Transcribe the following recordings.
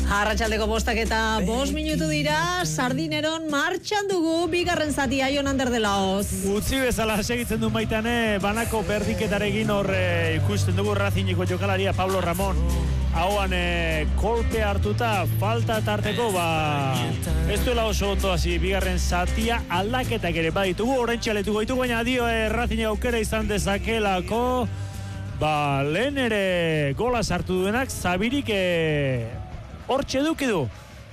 Arratsaldeko 5:05 minutu dira, Sardineron martxan dugu bigarren zatia Jon Ander de Laoz. Utzi bezala segitzen du baitane, banako berdiketarekin hor ikusten dugu Racingeko jokalaria Pablo Ramon. Hauan kolpe hartuta, falta tarteko, ez duela oso ondo hasi bigarren zatia aldaketak ere baditugu, oraintxe aletuko ditugu, baina dio Racing aukera izan dezakelako, lehen ere gola sartu duenak, Zabirik hortxe dukidu.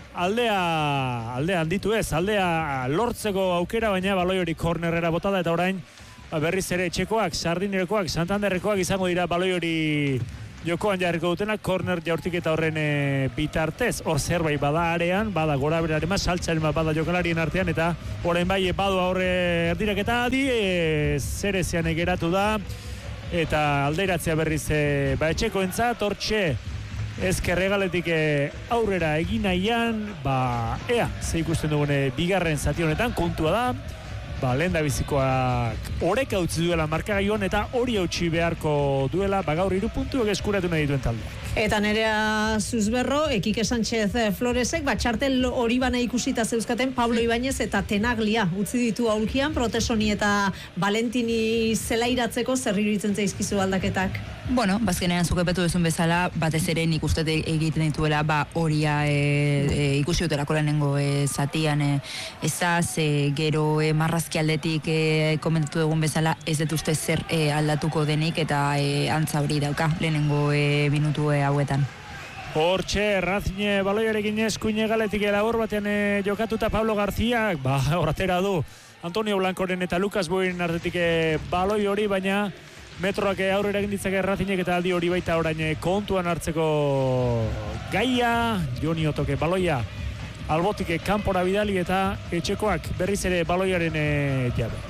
Aldea handitu ez, aldea lortzeko aukera, baina baloi hori kornerrera botada, eta orain berriz ere etxekoak, Sardinerekoak, Santanderrekoak izango dira baloi hori jokoan jarriko dutenak, korner jaurtik eta horren bitartez, hor zerbait bada arean, bada gora beraren bat, saltzaren bat bada jokalarien artean, eta orain bai badu aurre erdirak eta adi, zerezean egeratu da, eta aldeiratzea berriz etxeko entzat, hortxe, ezkerregaletik aurrera egin nahian, ze ikusten dugune bigarren zati honetan, kontua da, lehen da bizikoak oreka utzi duela markagailuan eta hori hautsi beharko duela, gaur 3 puntuak eskuratu nahi dituen taldeak. Eta Nerea Zuzberro, Ekike Sánchez Floresek, txartel hori bana ikusita zeuzkaten Pablo Ibañez eta Tenaglia utzi ditu aulkian, Protesoni eta Valentini zelairatzeko zer iruditzen zaizkizu aldaketak? Bueno, bazkenean zukepetu duzun bezala, batez ere nik uste egiten dituela, horia ikusi dutelako lehenengo zatian ezaz, gero marrazki aldetik komentatu dugun bezala, ez dut uste zer aldatuko denik, eta antza hori dauka lehenengo minutu hauetan. Hortxe, Racing baloiarekin eskuine galetik labor batean jokatuta Pablo García, horatera du Antonio Blancoren eta Lucas Boin artetik baloi hori, baina metroak aurrera egin ditzake Racingek eta aldi hori baita orain kontuan hartzeko gaia, Joni Otoke baloia albotik kanpora bidali eta etxekoak berriz ere baloiaren jabe.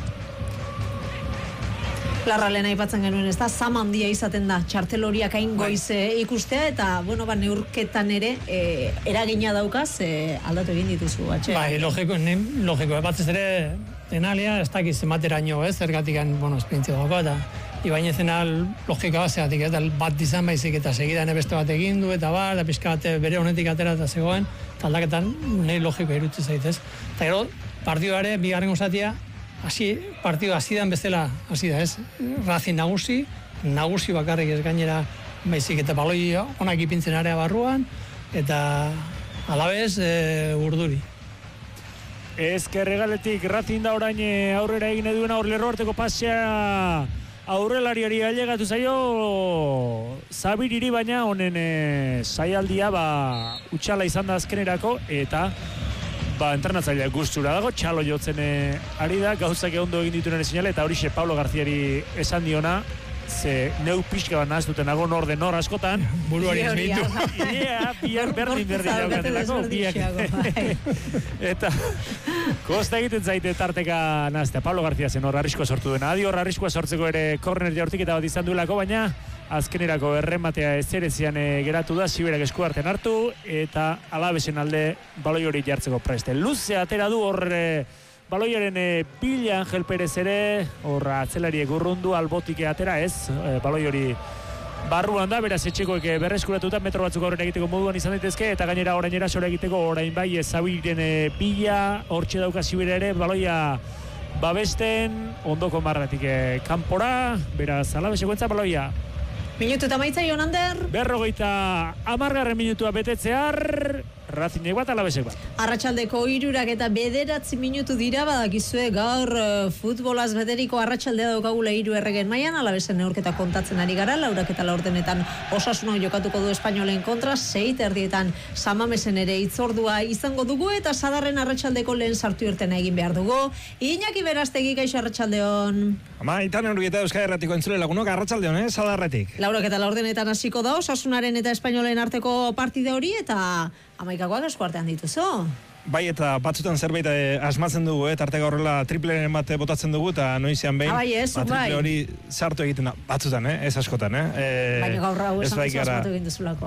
Larra lehen aipatzen genuen, ez da, zama handia izaten da, txartel horiak hain goiz ikustea, eta, neurketan ere, eragina daukaz, aldatu egin dituzu, logiko, batez ere, Tenaglia, ez dakiz emateraino, zergatik, esperientzia dago, eta Ibañezena logika bazeatik, bat izan baizik, eta segidan beste bat egin du, eta pixka bat bere honetik atera eta zegoen, eta aldaketan, nahi logiko irutzi zaitez. Eta gero, partidua bigarren osatia, partidua hasidan bezala hasi da, ez? Racing nagusi bakarrik ez gainera baizik eta baloi onak ipintzen area barruan, eta alabez urduri. Ezkerregaletik Racing da orain aurrera egin duena, hor lerro arteko pasea aurrelariari ailegatu zaio Zabiriri, baina honen saialdia utxala izan da azkenerako, eta entrenatzailea gustura dago, txalo jotzen ari da, gauzak ondo egin dituen sinale, eta horixe Pablo Garziari esan diona, ze neu pixka bat nahaztuten agon orden hor askotan. Buruari esmintu. Biar berdin daukatelako. Eta kosta egiten zaite tarteka nahaztea. Pablo Garzia zen hor arriskoa sortu duena. Adi hor arriskoa sortzeko ere korner jaurtik eta bat izan duelako, baina azkenerako errematea ezerezian geratu da, Siberak eskuarten hartu, eta Alavesen alde baloi hori jartzeko preste. Luze atera du hor baloiaren bila Angel Perez ere, hor atzelariek urrundu, albotik atera ez, baloi hori barruan da, beraz etxekoek berreskuratuta metro batzuk aurrera egiteko moduan izan daitezke, eta gainera orain erasora egiteko orain bai Zabiren bila, hortxe dauka Sibira ere, baloia babesten, ondoko marratik kanpora, beraz Alaveseko entza baloia. Minutu eta maitza, Jon Ander? 50 minutua betetzear, Racingek bat, Alavesek bat. Arratsaldeko 3 eta 9 minutu dira, badakizue gaur futbolaz beteriko arratsaldea daukagula 3 erregen mailan, Alavesen neurketa kontatzen ari gara, 4 eta 4 Osasuna jokatuko du Espainolen kontra, 6:00 San Mamesen ere hitzordua izango dugu, eta Sadarren arratsaldeko lehen sartu irtena egin behar dugu. Iñaki Berastegi, kaixo arratsaldeon. Itan Neurketa Euskadi Erratiko entzule lagunok, arratsaldeon, Sadarretik. 4 eta 4 hasiko da, Osasunaren eta Espainolen arteko partida hori, eta 11koak eskuartean dituzu. Bai, eta batzutan zerbait asmatzen dugu, tarteka horrela tripleren bat botatzen dugu, eta noizean behin, triple hori sartu egiten da, batzutan, ez askotan, baina gaur hau esan asmatu egin duzulako.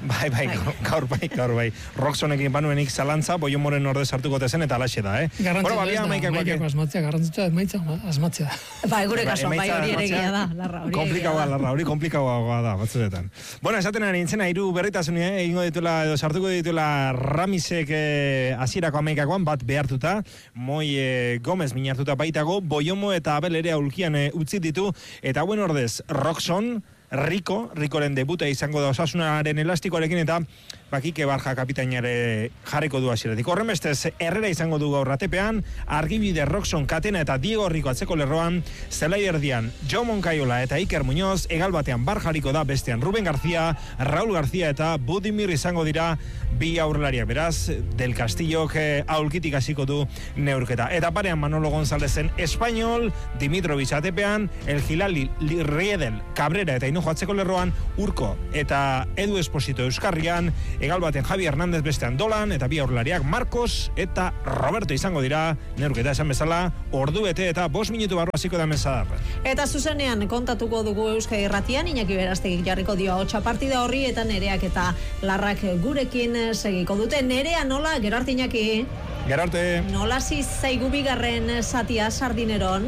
Bai, gaur bai. Roxonekin banuenik zalantza, Boiomoren orde sartuko tezen eta alaxe da, Garrantzitsua ez da, maikako asmatzea, garrantzitsua emaitza asmatzea. Gure kasuan, bai hori ere gila da, Larra. Hori komplikagoa da, batzuetan. Bueno, esaten ari nintzena, 3 berritasuni, egingo dituela, edo sartuko dituela Ramisek hasierako amaikakoan, bat behartuta, Moi Gomez minartuta baitago, Boiomo eta Abel ere aulkian utzi ditu, eta buen ordez, Roxon, Ricoren debuta izango da Osasunaren elastikoarekin eta Bakike Barja kapitainare jarriko du hasieratik. Horrenbestez Herrera izango du gaur atepean, Argibide, Roxon, Katena eta Diego Rico atzeko lerroan, zelai erdian Jo Moncayola eta Iker Muñoz, egal batean Bar jarriko da, bestean Ruben García, Raúl García eta Budimir izango dira bi aurrelariak. Beraz, Del Castillok aulkitik hasiko du neurketa. Eta parean Manolo Gonzalezen Español, Dimitrovic atepean, El Hilali, Riedel, Cabrera eta Hinojo atzeko lerroan, Urko eta Edu Esposito Euskarrian, egal baten Javi Hernández bestean Dolan, eta bi aurrelariak Marcos eta Roberto izango dira, neurketa esan bezala, ordu bete eta 5 minutu barru hasiko da mesadar. Eta zuzenean kontatuko dugu Euskadi Irratian, Iñaki Berastegik jarriko dio ahotsa partida horri, eta Nereak eta Larrak gurekin segiko dute. Nerea, nola, gero arte Iñaki? Gero arte. Nola zaigu bigarren zatia Sardineron?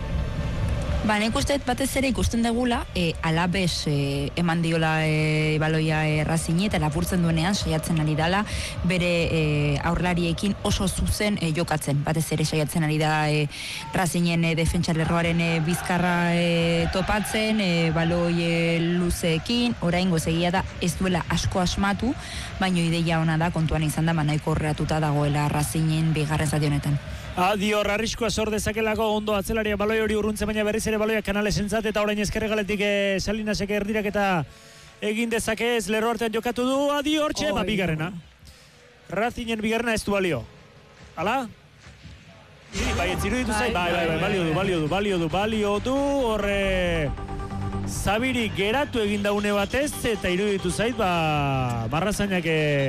Nik uste batez ere ikusten degula, Alabes eman diola baloia Racing eta lapurtzen duenean saiatzen ari dala, bere aurlariekin oso zuzen jokatzen. Batez ere saiatzen ari da Racingen defentsalerroaren bizkarra topatzen, baloi luzeekin, oraingo egia da ez duela asko asmatu, baino ideia ona da, kontuan izan da, nahiko horreatuta dagoela Racingen bigarren zati honetan. Adio, arriskoa sor dezakelako ondo atzelaria baloi hori urruntzen, baina berriz ere baloia Canales entzat eta orain ezkerregaletik Salinasek erdirak eta egin dezakez lerro artean jokatu du. Adio, hortxe, bigarrena. Racingen bigarrena ez du balio. Hala? Bai, ez iruditu zait, balio du, horre Zabiri geratu egin daune batez eta iruditu zait, Marrazainak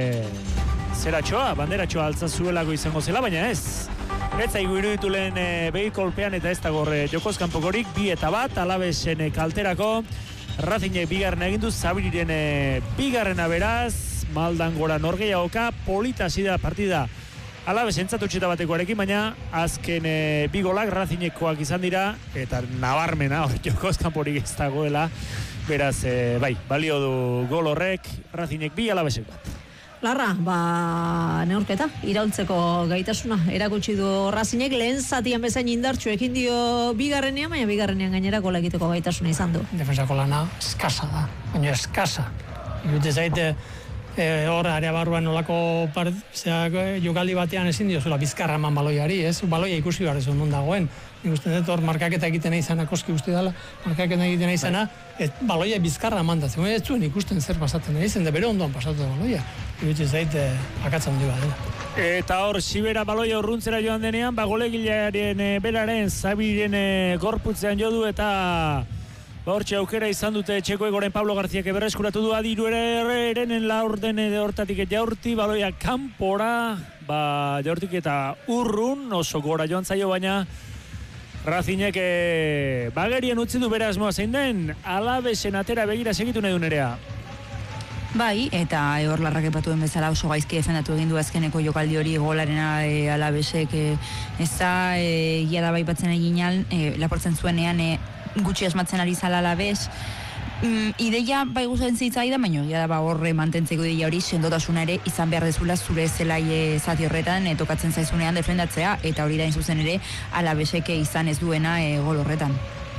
banderatxoa altzazuelako izango zela, baina ez. Ez zaigu iruditu lehen behi kolpean eta ez da gorre jokozkanpokorik, 2 eta 1, Alabesen kalterako, Racingek bigarrena egindu, Zabiriren bigarrena beraz, maldan gora norgeiagoka, polita hasi da partida Alabes entzatutxeta batekoarekin, baina azken 2 golak Racingekoak izan dira, eta nabarmena jokozkanporik ez dagoela, beraz, balio du gol horrek, Racingek 2, Alabesek 1. Larra, neurketa, iraultzeko gaitasuna erakutsi du Racingek, lehen zatian bezain indartsu ekin dio bigarrenean, baina bigarrenean gainera gola egiteko gaitasuna izan du. Defensako lana eskasa da, baina eskasa. Irute zaite, hor area barruan nolako jokaldi batean ezin diozula bizkarra eman baloiari, ez? Baloia ikusi behar ez non dagoen. Nik uste dut hor markaketa egiten izana, koski uste dela, markaketa egiten izana, baloia bizkarra eman da. Zegoen ez zuen ikusten zer pasatzen izan, da bere ondoan pasatu da baloia. Irutze zaite akatzen du dela. Eta hor, Sibera baloia urruntzera joan denean, golegilearen beraren, Zabiren gorputzean jodu eta hortxe aukera izan dute txekoek orain Pablo Garziak berreskuratu du adiru erenen laurden hortatik jaurti, baloia kanpora, jaurtik eta urrun, oso gora joan zaio, baina Racingek bagerien utzi du bere asmoa zein den, Alabesen atera begira segitu nahi du Nerea. Bai, eta hor Larrak epatuen bezala oso gaizki defendatu egin du azkeneko jokaldi hori golarena Alabesek ez da, egia da bai batzen eginal, laportzen zuenean gutxi asmatzen ari zala Alabes, ideia bai gustatzen zitzaida, baina ja da horre mantentzeko ideia hori sendotasuna ere izan behar dezula zure zelai zati horretan tokatzen zaizunean defendatzea, eta hori da zuzen ere Alabesek izan ez duena gol horretan.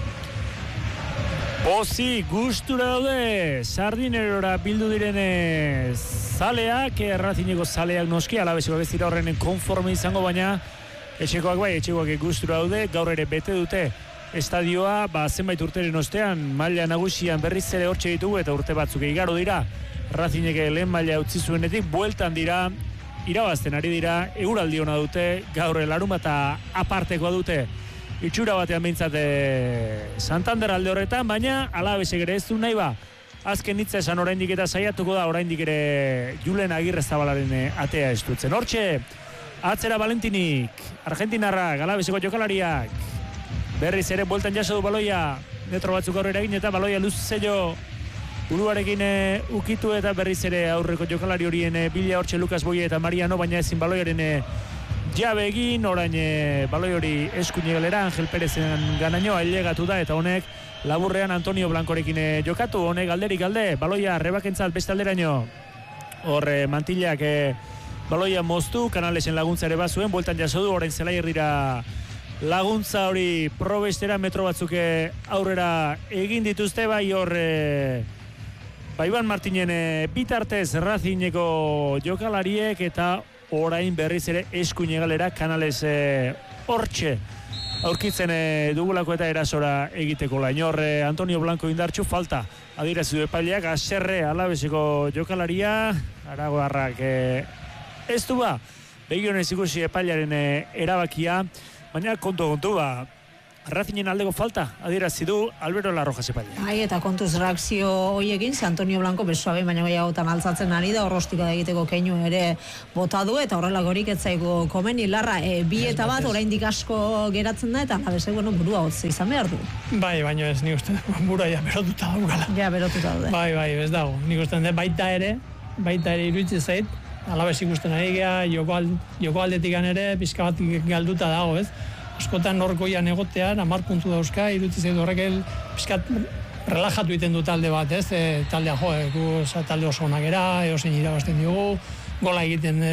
Pozi, gustura daude, Sardinerora bildu diren zaleak, Racingeko zaleak noski, Alabeseko ez dira horren konforme izango, baina etxekoak gustura daude, gaur ere bete dute estadioa, zenbait urteren ostean, maila nagusian berriz ere hortxe ditugu eta urte batzuk igaro dira. Racingek lehen maila utzi zuenetik, bueltan dira, irabazten ari dira, euraldi ona dute, gaur larunbata apartekoa dute, itxura batean behintzat Santander alde horretan, baina Alabesek ere ez du nahi azken hitza esan oraindik eta saiatuko da oraindik ere Julen Agirrezabalaren atea estutzen. Hortxe, atzera Valentinik, Argentinarrak, Alabeseko jokalariak, berriz ere bueltan jaso du baloia, metro batzuk aurrera egin eta baloia luzeio buruarekin ukitu eta berriz ere aurreko jokalari horien bila hortxe Lukas Boie eta Mariano, baina ezin baloiaren jabe egin, orain baloi hori eskuinegalera Angel Perezen ganaino ailegatu da eta honek laburrean Antonio Blancorekin jokatu, honek alderik alde, baloia rebakentzat beste alderaino. Hor Mantillak baloia moztu, Canalesen laguntza ere bazuen, bueltan jaso du, orain Zelaier dira laguntza hori probestera, metro batzuk aurrera egin dituzte, bai hor Iban Martinen bitartez Racingeko jokalariek eta orain berriz ere eskuinegalera Canales hortxe aurkitzen dugulako eta erasora egiteko lainor Antonio Blanco indartxu falta adierazi du epaileak Aserre Alaveseko jokalaria aragoarrak ez du ba begionez ikusi epailearen erabakia, baina kontu Racingen aldeko falta adierazi du Albero Larrojas epailea. Eta kontuz reakzio hoiekin, Antonio Blanco besoa behin baina gehiagotan altzatzen ari da, horrostika da egiteko keinu ere bota du, eta horrelagorik ez zaigu komeni. Larra, bi eta bat oraindik asko geratzen da, eta alabese, burua hotze izan behar du. Bai, baina ez nik uste, burua ja berotuta daugala. Ja, berotuta daude. Bai, ez dago. Nik uste, baita ere iruditzen zait, alabez ikusten ari gea, joko aldetikan ere, pizka bat galduta dago, ez? Askotan horkoian egotean, 10 puntu dauzka, iruditzen zaitu horrek pizkat relajatu egiten du talde bat, ez? Taldea talde oso onak era, eozein irabazten dugu, gora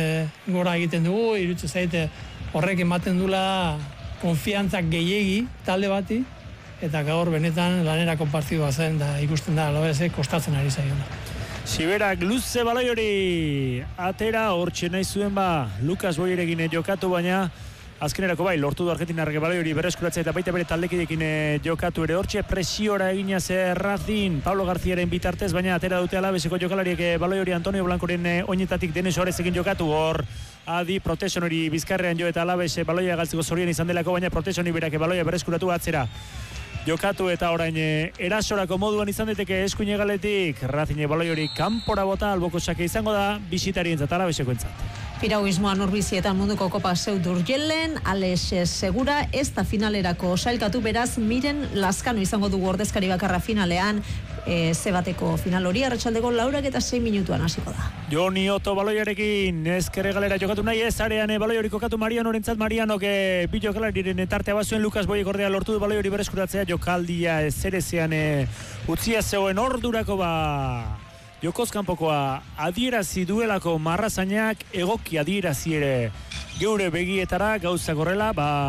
egiten dugu, iruditzen zaite horrek ematen dula konfiantzak gehiegi talde bati, eta gaur benetan lanerako partidua zen, da ikusten da, kostatzen ari zaiona. Siberak luze baloi hori atera, hortxe nahi zuen Lukas Boierekin jokatu, baina azkenerako bai, lortu du Argentinarrek baloi hori berreskuratzea eta baita bere taldekidekin jokatu ere hortxe presiora eginaz Racing Pablo Garziaren bitartez, baina atera dute Alaveseko jokalariek baloi hori Antonio Blancoren oinetatik Denis Suarezekin jokatu, hor adi protection hori bizkarrean jo eta Alaves baloia galtzeko zorian izan delako, baina protection hori berak baloia berreskuratu atzera jokatu eta orain erasorako moduan izan diteke eskuinegaletik Racing baloi hori kanpora bota, alboko sake izango da bisitarientzat Alavesekoentzat. Piragüismoa norbizietan munduko kopa zeudur jelen, Alex Segura ez da finalerako sailkatu, beraz Miren Lazkano izango dugu ordezkari bakarra finalean, zebateko final hori arratsaldeko 4:06 minutuan hasiko da. Joni Otto baloiarekin ezkerre galera jokatu nahi ez, arean baloi hori kokatu Marianorentzat, Marianok bi jokalariren tartea bazuen, Lukas Boiek ordea lortu du baloi hori bereskuratzea, jokaldia zerezean utzia zegoen ordurako Jokoz kanpokoa adierazi duelako Marrazainak, egoki adierazi ere geure begietara gauza gorrela,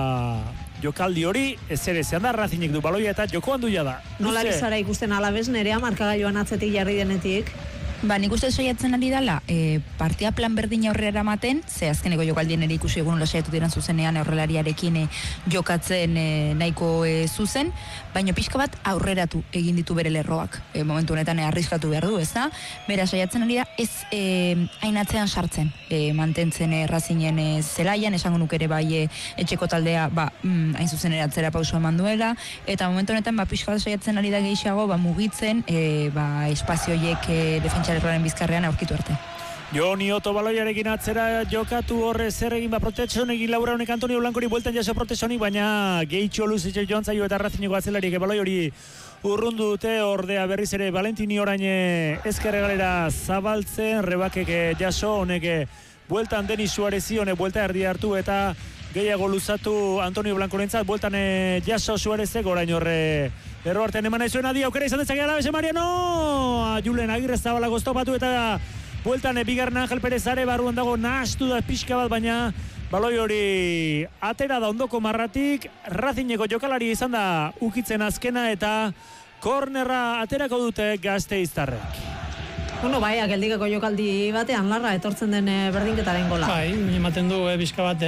jokaldi hori ezerezean da, Racingek du baloia eta jokoan duia da. Nola bizara ikusten Alaves nerea markagailuan atzetik jarri denetik? Nik uste saiatzen ari dela, partia plan berdina aurrera eramaten, ze azkeneko jokaldien ere ikusi egun saiatu diren zuzenean aurrelariarekin jokatzen nahiko zuzen, baina pixka bat aurreratu egin ditu bere lerroak. Momentu honetan arriskatu behar du, ez da? Bera saiatzen ari da, ez hainatzean sartzen, mantentzen Racingen zelaian, esango nuke ere bai etxeko taldea, hain zuzen ere atzera pauso eman duela, eta momentu honetan pixka bat saiatzen ari da gehiago, mugitzen, espazioiek defentsalerroaren bizkarrean aurkitu arte. Joni Otto baloiarekin atzera jokatu horre zer egin protection egin Laura honek Antonio Blancori bueltan jaso protection, baina gehitxo luzitxe joan zaio eta Racingeko atzelariek baloi hori urrundu dute, ordea berriz ere Valentini orain ezkerre galera zabaltzen, rebakek jaso, honek bueltan Denis Suarezi, honek buelta erdi hartu eta gehiago luzatu Antonio Blancorentzat, bueltan jaso Suarezek, orain horre erro artean eman nahi zuen adi, aukera izan dezake Alavese Mariano, Julen Agirre Zabalago stopatu eta bueltan bigarren Angel Perezare barruan dago nahastu da pixka bat, baina baloi hori atera da ondoko marratik, Racingeko jokalari izan da ukitzen azkena eta kornerra aterako dute Gasteiztarrek. Geldikeko jokaldi batean Larra etortzen den berdinketaren gola. Ematen du pixka bat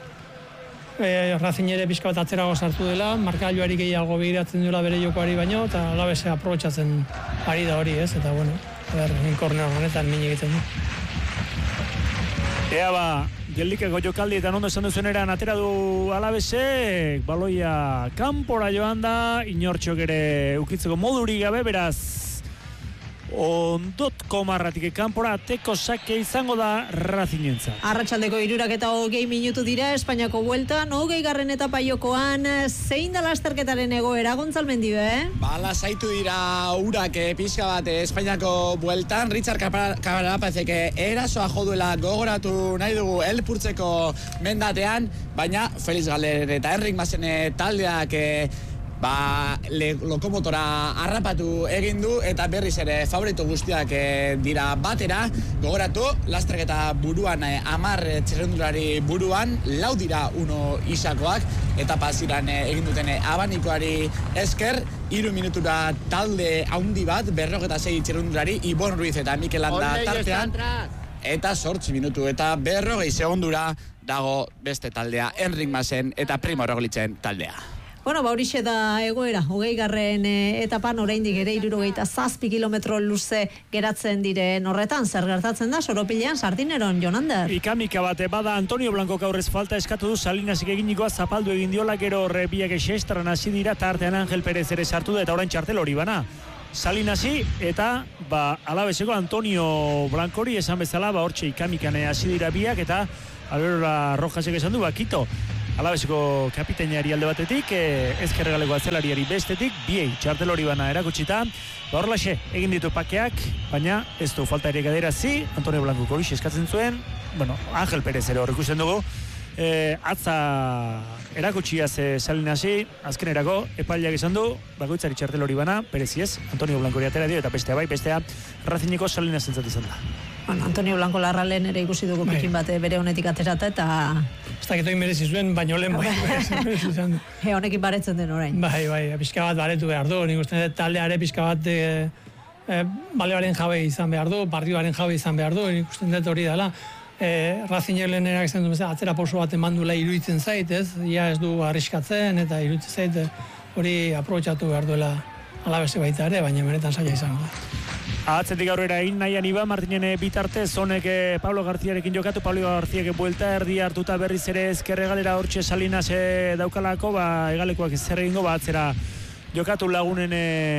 Racing ere pixka bat atzerago sartu dela, markailuari gehiago begiratzen duela bere jokoari baino, eta Alavese aprobetxatzen ari da hori, ez? Eta korner honetan min egiten du. Geldikeko jokaldi eta ondo esan duzuen eran atera du Alavese, baloia kanpora joan da, inortxok ere ukitzeko moduri gabe, beraz ondotko marratik kanpora ateko sake izango da Racingentzat. Arratsaldeko 3:20 minutu dira Espainiako bueltan, 20. etapa jokoan, zein da lasterketaren egoera, Gontzal Mendibe? Lasaitu dira urak pixka bat Espainiako bueltan, Richard Carapazek erasoa joduela gogoratu nahi dugu Elpurtzeko mendatean, baina Felix Galer eta Enric Masen taldeak lokomotora harrapatu egin du eta berriz ere favorito guztiak dira batera. Gogoratu, lasterketa buruan 10 txirrendulari buruan, 4 dira uno isakoak, eta pasiran egin duten abanikoari esker, 3 minutura talde haundi bat, 46 txirrendulari, Ibon Ruiz eta Mikel Landa tartean, eta 8 minutu eta 40 segundura dago beste taldea, Enric Masen eta Primo Roglicen taldea. Bueno, horixe da egoera, 20. etapan oraindik ere 67 kilometro luze geratzen diren horretan, zer gertatzen da, Soropilean, Sardineron, Jonander? Ikamika bate bada Antonio Blanco aurrez falta eskatu du, Salinasik eginikoa zapaldu egin diola, gero biak esestran hasi dira, tartean Angel Perez ere sartu da, eta orain txartel hori bana. Salinasi eta alabeseko Antonio Blancori esan bezala, hortxe ikamikane hasi dira biak, eta Alberora Rojasek esan du, Kito. Alabeseko kapitainari alde batetik, ezkerregaleko atzelariari bestetik, biei txartel hori bana erakutsita. Horrelaxe, egin ditu pakeak, baina ez du falta ere gaderazi, Antonio Blanco hori eskatzen zuen, Angel Perez ere horrekusten dugu, atza erakutxiaz Salinasi, azkenerako epaileak esan du, bakoitzari txartel hori bana, Perezi ez, Antonio Blanco hori atera dio, eta bestea Racineko Salinas entzat izan da. Antonio Blanco larralen ere ikusi dugu pekin bate bere honetik aterata, eta... Ez dakit hori merezi zuen, baino lehen merezi izan du. Honekin baretzen den orain. Bai, pixka bat baretu behar du, nik uste taldeare pixka bat balearen jabe izan behar du, partidaren jabe izan behar du, nik uste hori dela. Racingek lehenerak esan du, atzera pauso bat eman duela iruditzen zait, ez? Ia ez du arriskatzen eta iruditzen zait hori aprobetxatu behar duela Alabese baita ere, baina benetan saia izango da. Atzetik aurrera egin nahian Iban Martinen bitarte, zonek Pablo Garziarekin jokatu, Pablo Garziak buelta erdi hartuta berriz ere ezkerre galera hortxe Salinas daukalako, egalekoak zer egingo, atzera jokatu lagunen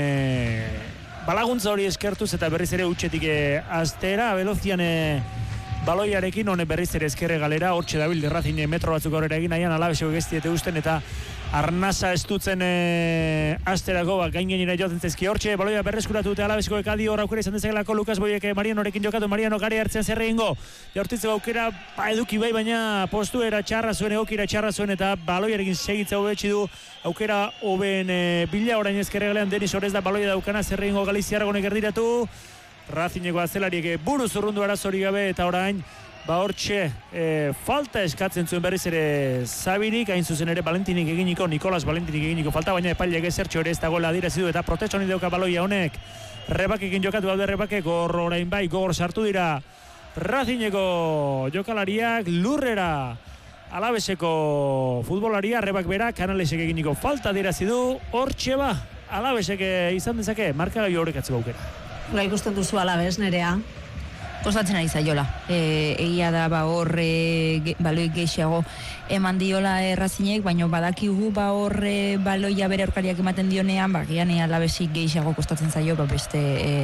balaguntza hori eskertuz eta berriz ere utxetik aztera, velozian baloiarekin, honek berriz ere ezkerre galera, hortxe dabil Racing metro batzuk aurrera egin nahian, Alabeseko gestiete usten eta arnasa estutzen asterako, gainera joaten zezki hortxe, baloia berreskuratu dute Alabeseko ekadi hor aukera izan dezagelako Lukas Boiek Marianorekin jokatu, Mariano gari hartzen zer egingo, jaurtitzeko aukera eduki bai, baina postuera txarra zuen, egokira txarra zuen eta baloiarekin segitza hobetsi du aukera hoben bila, orain ezkerregalean Denis Orez da baloia daukana, zer egingo Galiziaragonek erdiratu, Racingeko atzelariek buruz urrundu arazori gabe eta orain hortxe falta eskatzen zuen berriz ere Zabirik, hain zuzen ere Nicolas Valentinik eginiko falta, baina epaileak ezertxo ere ez dagoela adirazi du eta protestoni dauka baloia honek, Rebakekin jokatu alde Rebake, orain bai, gogor sartu dira Racingeko jokalariak, lurrera Alabeseko futbolaria, Rebak bera, Kanalesek eginiko falta adirazi du, hortxe Alabesek izan dezake, markagailu horrekatzeko aukera. Nola ikusten duzu Alabes, Nerea? Kostatzen ari zaiola. Egia da hor baloi gehiago eman diola Racinek, baina badakigu hor baloia bere aurkariak ematen dionean, gian Alabesik gehiago kostatzen zaio, beste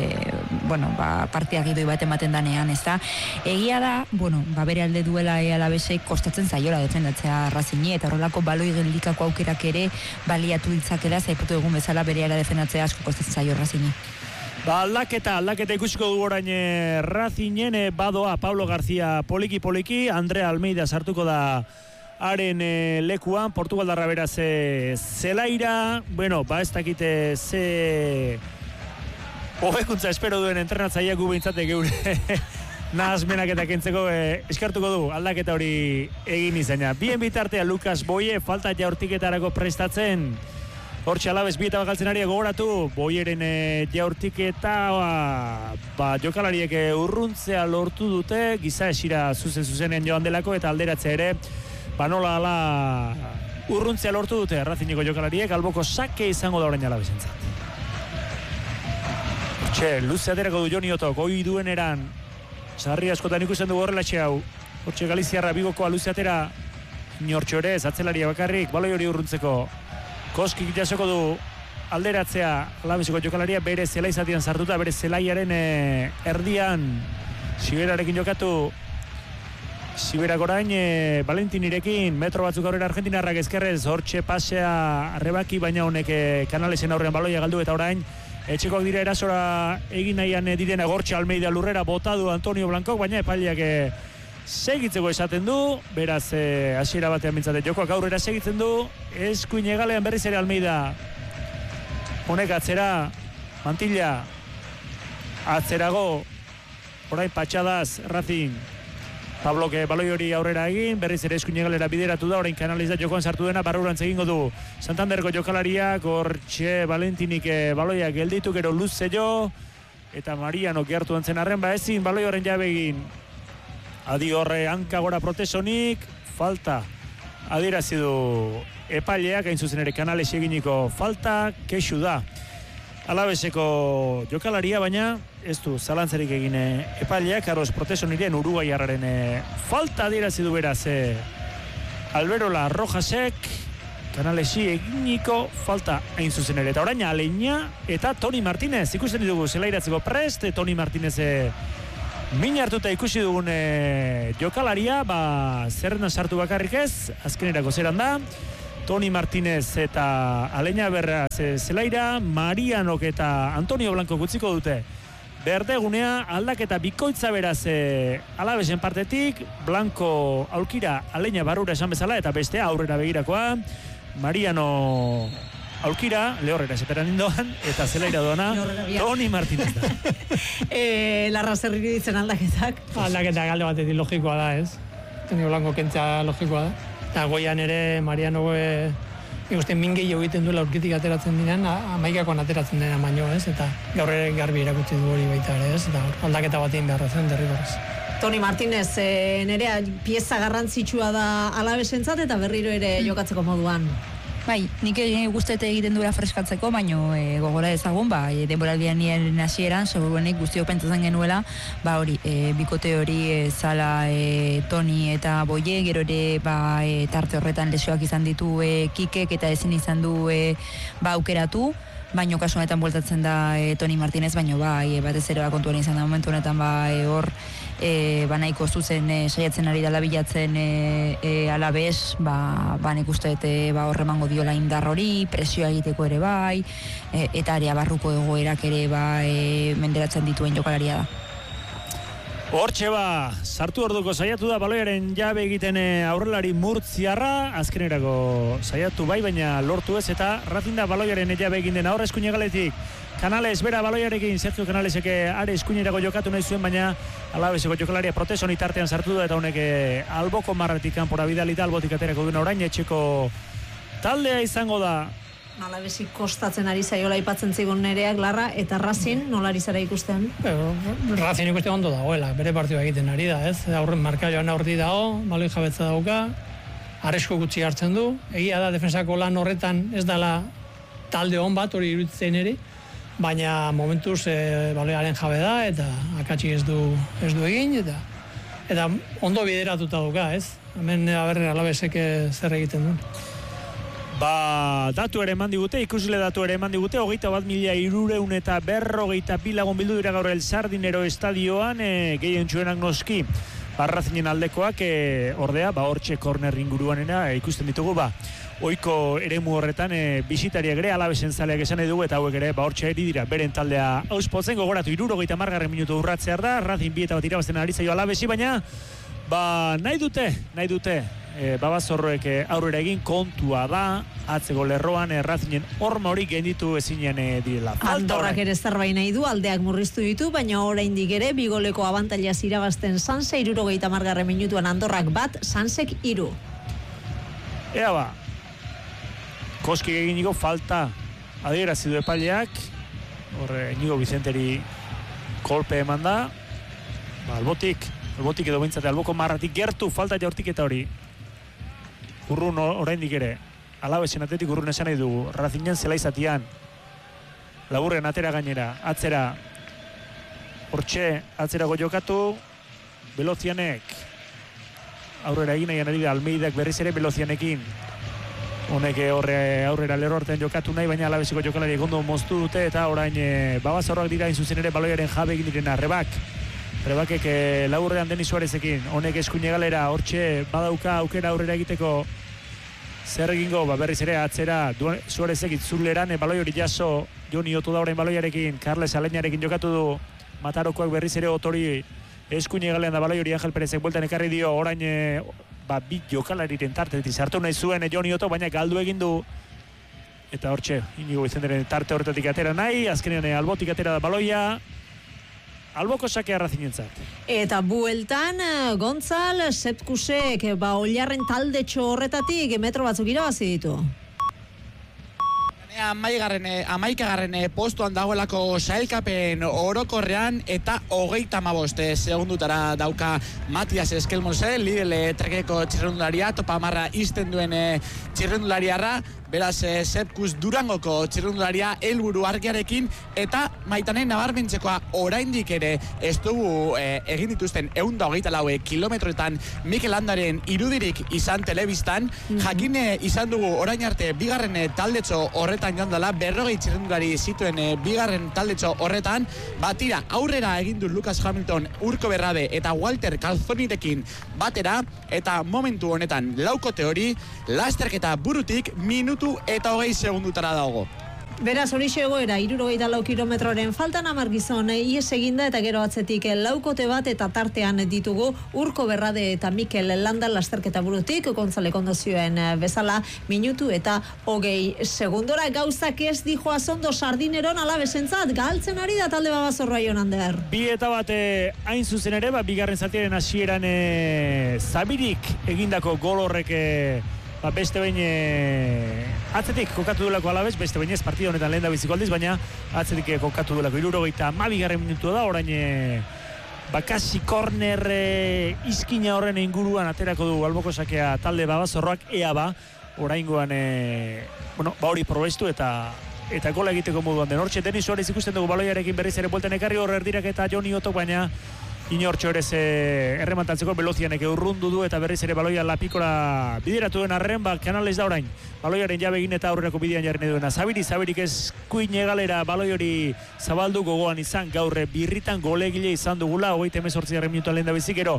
partiak idoi bat ematen danean, ez da. Egia da, bere alde duela Alabesek kostatzen zaiola defendatzea Racine, eta horrelako baloi geldikako aukerak ere baliatu ditzakela, zaiputu egun bezala bere ara defendatzea asko kostatzen zaio Racine. Aldaketa ikusiko du orain Racingen, badoa Pablo García poliki, Andrea Almeida sartuko da haren lekuan, Portugaldarra beraz zelaira, ez dakite ze hobekuntza espero duen entrenatzaileak behintzate geure nahazmenak eta kentzeko eskartuko du aldaketa hori egin izena. Bien bitartea Lukas Boie, falta jaurtiketarako prestatzen, hortxe Alabes bieta bakaltzen ari gogoratu, Boieren jaurtiketa jokalariek urruntzea lortu dute, giza esira zuzenean joan delako eta alderatzea ere, nola ala urruntzea lortu dute Racingeko jokalariek, alboko sake izango da orain Alabesentzat. Hortxe, luze aterako du Joni Otok, oi duen eran, sarri askotan ikusten dugu horrelatxe hau, hortxe Galiziarra bigokoa luze atera, inortxo ere, zatzelaria bakarrik, baloi hori urruntzeko, Koskik jasoko du alderatzea Alaveseko jokalaria bere zelai zatian sartuta, bere zelaiaren erdian Siberarekin jokatu. Siberak orain Valentinirekin metro batzuk aurrera argentinarrak ezkerrez, hortxe pasea arrebaki, baina honek Canalesen aurrean baloia galdu eta orain etxekoak dira erasora egin nahian direna Gortxe Almeida lurrera botadu Antonio Blancok, baina epaileak segitzeko esaten du, beraz hasiera batean mintzate jokoak aurrera segitzen du, eskuin egalean berriz ere Almeida. Honek atzera, Mantilla, atzerago, orain Patxadaz, Racing. Pabloke baloi hori aurrera egin, berriz ere eskuin egalera bideratu da, orain Canales da jokoan sartu dena, barrurantz egingo du Santanderko jokalariak, Gortxe Valentinik baloia gelditu, gero luze jo, eta Mariano gertu antzen arren, ezin baloi horren jabe egin. Adi horre hankagora protesonik, falta adierazi du epaileak, hain zuzen ere Canales eginiko falta, kexu da. Alaveseko jokalaria, baina ez du zalantzarik egin epaileak, Carlos Protesoniren Uruguaiarraren falta adierazi du beraz Alberola Rojasek, Canalesi eginiko falta hain zuzen ere. Eta orain Aleña eta Toni Martinez ikusten ditugu zelairatzeko prest, Toni Martinez min hartuta ikusi dugun jokalaria, zerrendan sartu bakarrik ez, azkenerako zeran da. Toni Martinez eta Aleña berraz zelaira, Marianok eta Antonio Blanco gutziko dute berdegunea, aldaketa bikoitza beraz Alavesen partetik, Blanco aulkira, Aleña barrura esan bezala, eta bestea aurrera begirakoa, Mariano aulkira, lehorrera esateran indoan, eta zelaira doana, Toni Martinez da. Larra zerriri ditzen aldaketak? Aldaketak alde batetik logikoa da, ez? Antonio Blanco kentzea logikoa da. Eta goian ere Mariano ikusten min gehiago egiten duela aurkitik ateratzen diren, amaikakoan ateratzen dena baino, ez? Eta gaur ere garbi erakutsi du hori baita ere, ez? Eta aldaketa batean beharra zen derrigorrez. Toni Martinez, nerea pieza garrantzitsua da Alavesentzat eta berriro ere jokatzeko moduan. Bai, nik guztete egiten duela freskatzeko, baino gogora ezagun, denboraldian nien hasieran, seguruenik guztiok pentsatzen genuela, hori, bikote hori zala Toni eta Boie, gero ere tarte horretan lesioak izan ditu Kikek eta ezin izan du aukeratu, baino kasu honetan bueltatzen da Toni Martinez, baino batez ere kontuan izan da momentu honetan hor nahiko zuzen saiatzen ari dela bilatzen Alaves, nik uste horre emango diola indar hori, presioa egiteko ere eta area barruko egoerak ere menderatzen dituen jokalaria da. Hortxe sartu orduko saiatu da baloiaren jabe egiten aurrelari Murtziarra, azkenerako saiatu baina lortu ez, eta Racing da baloiaren jabe egin dena horre eskuin egaletik. Canales bera baloiarekin, Sergio Canalesek are eskuinerako jokatu nahi zuen, baina Alaveseko jokalaria Protesoni tartean sartu da, eta honek alboko marretik kanpora bidalita, albotik aterako duen orain etxeko taldea izango da. Alavesi kostatzen ari zaiola aipatzen zigun nereak, Larra, eta Racing nolari zara ikusten? Racing ikusten ondo dagoela, bere partioa egiten ari da, ez? Aurren markaioan aurdi dago, baloi jabetza dauka, arresko gutxi hartzen du, egia da defensako lan horretan ez dela talde hon bat hori iruditzen ere, baina momentuz baloiaren jabe da, eta akatsi ez du egin, eta ondo bideratuta dauka, ez? Hemen Alavesek zer egiten du. Datu ere eman digute, ikusile datu ere eman digute, 21.342 eta 42 lagun bildu dira gaur El Sardinero estadioan, gehien txuenak noski, Racingen aldekoak, ordea, hortxe korner inguruanera ikusten ditugu, oiko eremu horretan bisitariak ere Alavesen zaleak esan dugu, eta hauek ere hortxe eri dira beren taldea auspotzen, gogoratu 60 minutu urratzear da, Racing 2 bat irabazten ari zaio Alavesi, baina nahi dute Babazorroek aurrera egin, kontua da atzeko lerroan Racingen horma hori genditu ezinen direla. Andorrak ere zerbait nahi du, aldeak murriztu ditu, baina oraindik ere bigoleko abantailaz irabazten Sanse, 60 minutuan Andorrak 1, Sansek 3. Ea Koski eginiko falta adierazi du epaileak, horre Inigo Vicenteri kolpe eman da, albotik edo bintzate, alboko marratik gertu falta jaurtik eta hori. Urrun oraindik ere, Alavesen atletik urrun esan nahi dugu, Racingen zela izatian, laburren atera gainera, atzera, hortxe atzerago jokatu, Belozianek, aurrera egin nahian ari da Almeidak berriz ere Belozianekin, Honek aurrera lerro artean jokatu nahi, baina Alaveseko jokalari gondo moztu dute, eta orain babazorroak dira inzuzen ere baloiaren jabe egin direna, Rebakek laburrean Denis Suarezekin, honek eskuine galera, hortxe badauka aukera aurrera egiteko zer egingo, berriz ere atzera Suarezek itzuleran, baloi hori jaso, Joni Oto da orain baloiarekin, Carles Aleñarekin jokatu du, Matarokoak berriz ere Otori eskuine galean da baloi hori Angel Perezek bueltan ekarri dio, orain bi jokalariren tartetik sartu nahi zuen Joni Oto, baina galdu egin du, eta hortxe, inigo izenderen tarte horretatik atera nahi, azkenean albotik atera da baloia, alboko sakea Racingentzat. Eta bueltan, Gontzal, Sepkusek, Ollarren taldetxo horretatik metro batzuk irabazi ditu. Amaikagarren postuan dagoelako sailkapen orokorrean eta 35 segundutara dauka Matias Eskelmose, Lidl trekeko txirrendularia, topa amarra izten duen txirrendulariarra, beraz Sepkus Durangoko txirrendularia helburu argiarekin, eta Maitanen nabarmentzekoa oraindik ere ez dugu egin dituzten 124 kilometroetan Mikel Landaren irudirik izan telebistan, jakine izan dugu orain arte bigarren taldetxo horretan joan dela, 40 txirrendulari zituen bigarren taldetxo horretan, batira aurrera egin du Lucas Hamilton, Urko Berrabe eta Walter Calzonirekin batera, eta momentu honetan laukote hori lasterketa burutik minutu eta 20 segundutara dago. Beraz, hori egoera, 64 kilometroren faltan 10 gizon ies eginda, eta gero atzetik laukote bat eta tartean ditugu Urko Berrade eta Mikel Landa lasterketa burutik, Gontzale kondozioen bezala, minutu eta 20 segundora. Gauzak ez dijoa zondo Sardineron Alabesentzat, galtzen ari da talde babazorroa Jonander. Bi eta bat hain zuzen ere, bigarren zatiaren hasieran Zabirik egindako gol horrek beste behin atzetik kokatu duelako Alabes, beste behin ez partida honetan lehen da biziko aldiz, baina atzetik kokatu duelako 72 minutu da, orain kasi korner izkina horren inguruan aterako du alboko sakea talde babazorroak, ea oraingoan hori probestu eta gola egiteko moduan den. Hortxe, Denis Suarez ikusten dugu baloiarekin berriz ere bueltan ekarri hor erdirak eta Joni Oto, baina inortxo ere erremantantzeko Velozianek urrundu du eta berriz ere baloia lapikora bideratu duen arren, Canales da orain baloiaren jabe egin eta aurrerako bidean jarri duena Zabirik eskuine galera baloi hori zabaldu, gogoan izan gaur birritan golegile izan dugula 38 minutuan lehen da bizik, gero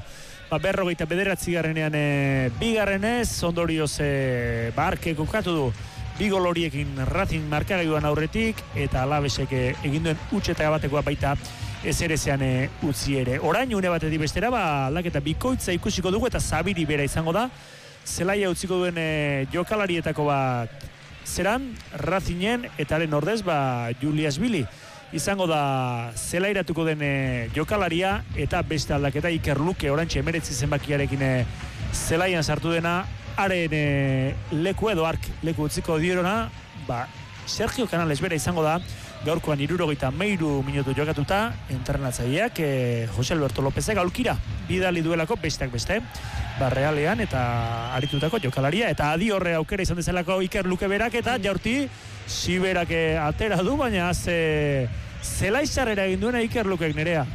49 bigarrenez ondorioz Arke kokatu du bi gol horiekin Racing markagailuan aurretik, eta Alavesek egin duen utxeta batekoa baita ezerezean utzi ere. Orain une batetik bestera, aldaketa bikoitza ikusiko dugu, eta Zabiri bera izango da, zelaia utziko duen jokalarietako bat zeran, Racingen, eta haren ordez, Julius Billy izango da zelairatuko den jokalaria, eta beste aldaketa Iker Luke orantxe 19 zenbakiarekin zelaian sartu dena, haren leku edo ark leku utziko diorona, Sergio Canales bera izango da, gaurkoan 73 minutu jokatuta, entrenatzaileak Jose Alberto Lópezek aulkira bidali duelako besteak beste, Realean eta aritutako jokalaria, eta adi horre aukera izan dezalako Iker Luke berak, eta jaurti Siberak atera du, baina zelaizarrera egin duena Iker Lukek Nerea.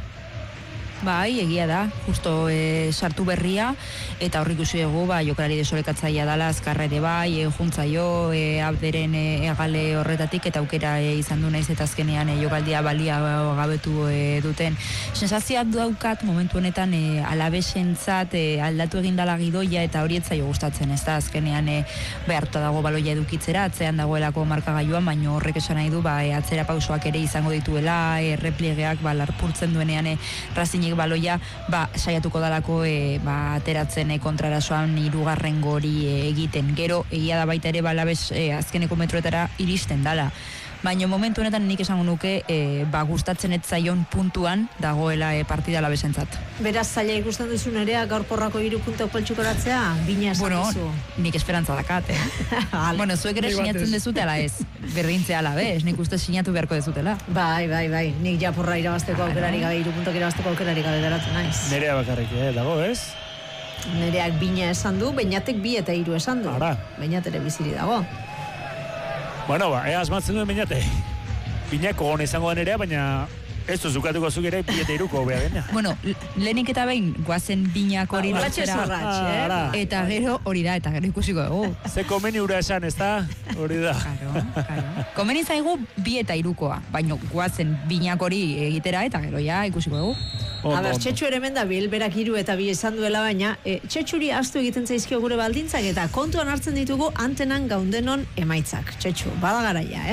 Bai, egia da, justo sartu berria, eta horrik ikusi dugu, jokalari desorekatzaia dela, azkarra ere bai, juntzaio, abderen egale horretatik, eta aukera izan du naiz, eta azkenean jokaldia balia gabetu duten. Sensazioak daukat, momentu honetan Alabesentzat aldatu egindala gidoia, eta hori etzaio gustatzen, ez da, azkenean behartuta dago baloia edukitzera, atzean dagoelako markagailuan, baina horrek esan nahi du, atzera pausoak ere izango dituela, errepliegeak larpurtzen duenean Racing baloia saiatuko dalako ateratzen kontrarasoan 3. gori egiten. Gero egia da baita ere Alabes azkeneko metroetara iristen dala. Baina momentu honetan nik esango nuke gustatzen ez zaion puntuan dagoela partida Alabesentzat. Beraz, zaila ikusten duzu Nerea gaur porrako 3 puntok poltsikoratzea, bina esan duzu. Nik esperantza dakat. Zuek ere sinatzen dezute ala ez. Berdintzea Alabes, nik uste sinatu beharko dezutela. Bai. Nik japurra irabazteko aukerari gabe, 3 puntok irabazteko aukerari gabe geratu naiz. Nerea bakarrik dago, ez? Nereak bina esan du, Beñatek 2 eta 3 esan du. Beñatere biziri dago. Asmatzen duen Beñate. Binako hon izango da Nerea, baina Ez duzukatuko zuk ere, 2-3 hobea dena. Bueno, lehenik eta behin, guazen binak hori lortzera. Eta gero hori da, eta gero ikusiko dugu. Ze komeni ura esan, ez da? Hori da. Karo. Komeni zaigu 2-3koa, baina guazen binak hori egitera, eta gero ja ikusiko dugu. Aber, Txetxu ere mendabil, berak 3 eta 2 esan duela, baina Txetxuri astu egiten zaizkio gure baldintzak, eta kontuan hartzen ditugu antenan gaundenon emaitzak. Txetxu, bada garaia,